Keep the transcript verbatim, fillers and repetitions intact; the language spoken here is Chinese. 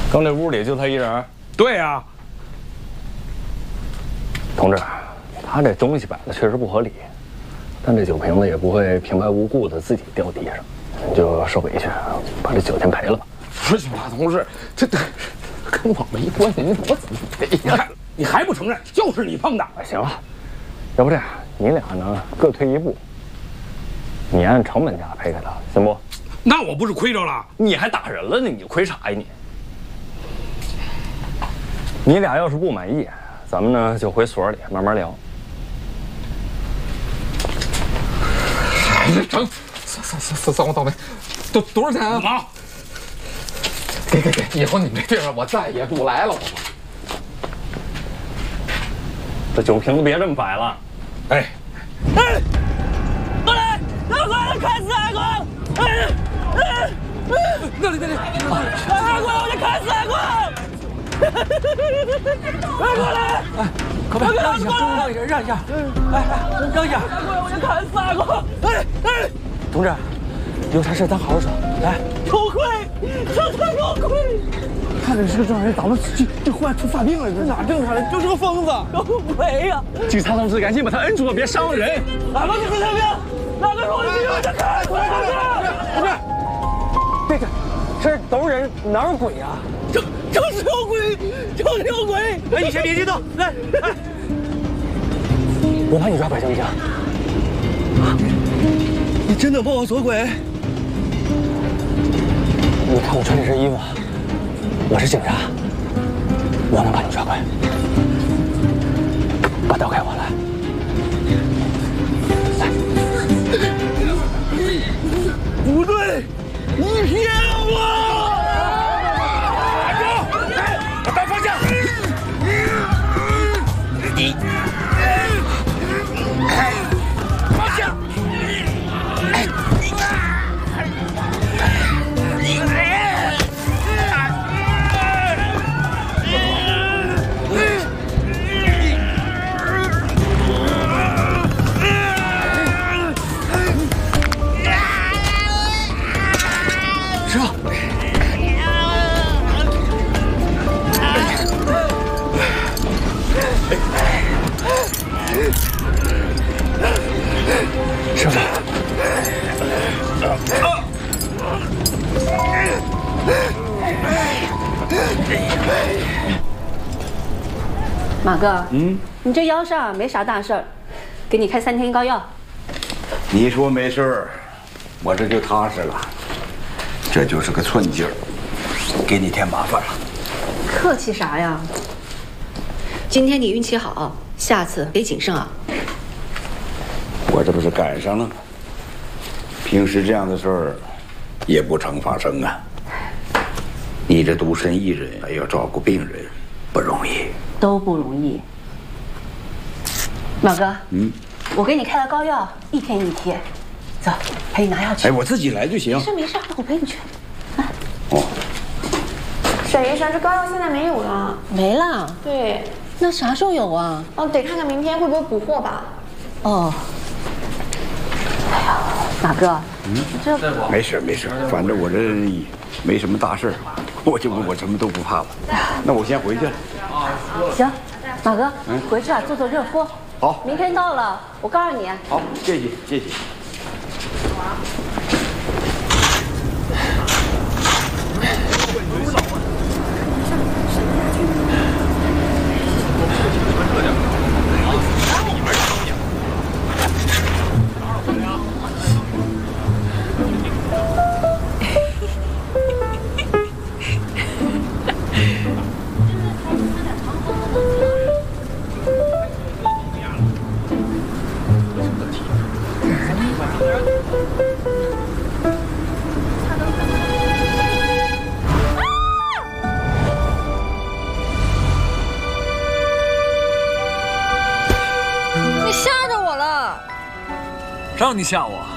刚这屋里就他一人？ 对呀、啊。 同志，他这东西摆的确实不合理，但这酒瓶子也不会平白无故的自己掉地上，你就受委屈，把这酒钱赔了吧。 不是马同志，这这跟我没关系，你我怎么赔呀？你还不承认，就是你碰的。 行了，要不这样，你俩呢各退一步，你按成本价赔给他，行不？ 那我不是亏着了？ 你还打人了呢，你亏啥呀你？你俩要是不满意，咱们呢就回所里慢慢聊。 成，算算算算算我倒霉，多多少钱啊？好，给给给，以后你这地方我再也不来了。 这酒瓶子别这么摆了。 哎， 哎，过来，快快砍死阿光！哎哎哎， 那里那里， 阿光，我得砍死阿光！快过来！ 哎，快快让一下，让一下，让一下！哎哎，让一下！ 我得砍死阿光！哎哎， 同志，有啥事咱好好说。来， 头盔，这他头盔！ 看着是个正常人，咋么这这忽然出发病了？这哪正常人？就是个疯子！ 头盔呀！ 警察同志，赶紧把他摁住了，别伤了人！ 哪个是神经病？哪个是我的弟兄？这砍死他！ 同志，别这，这都是人，哪有鬼呀？ 这就是有鬼，就是有鬼！ 哎，你先别激动，来来，我帮你抓拐行不行？ 啊，你真的帮我锁鬼？ 你看我穿这身衣服，我是警察，我能帮你抓拐。把刀给我来， 来。不对，你骗我！ 把刀放下！你放下！师傅。师傅， 马哥，嗯，你这腰上没啥大事儿，给你开三天膏药。 你说没事儿，我这就踏实了。这就是个寸劲儿，给你添麻烦了。 客气啥呀？今天你运气好，下次得谨慎啊。 我这不是赶上了吗？平时这样的事儿也不常发生啊。你这独身一人还要照顾病人，不容易。 都不容易。马哥，嗯，我给你开了膏药，一天一贴。走，陪你拿药去。 哎，我自己来就行。 没事没事，我陪你去。啊。 哦。 沈医生，这膏药现在没有了。 没了？ 对。 那啥时候有啊？ 哦，得看看明天会不会补货吧。 哦。哎呀，马哥，嗯，这没事没事，反正我这没什么大事，我就我什么都不怕了。那我先回去了。 行，马哥，嗯，回去啊做做热敷。 好， 明天到了，我告诉你。 好，谢谢谢谢。 让你吓我，